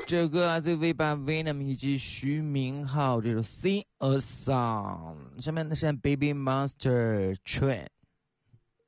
这首歌来自 V8Venom 以及徐明浩，这首 Sing a Song。下面的是 Baby Monster Train。